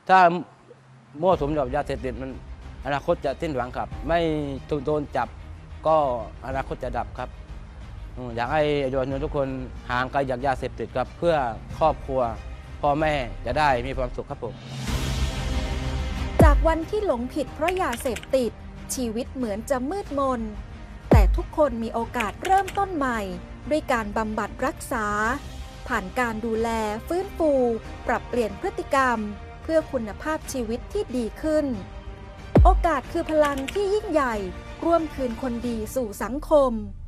ถ้ามั่วสุมกับยาเสพติดมันอนาคตจะสิ้นหวังครับไม่โดนจับก็อนาคตจะดับครับอยากให้เยาวชนทุกคนห่างไกลจากยาเสพติดครับเพื่อครอบครัวพ่อแม่จะได้มีความสุขครับผมจากวันที่หลงผิดเพราะยาเสพติดชีวิตเหมือนจะมืดมนแต่ทุกคนมีโอกาสเริ่มต้นใหม่ด้วยการบำบัดรักษาผ่านการดูแลฟื้นฟูปรับเปลี่ยนพฤติกรรมเพื่อคุณภาพชีวิตที่ดีขึ้นโอกาสคือพลังที่ยิ่งใหญ่ร่วมคืนคนดีสู่สังคม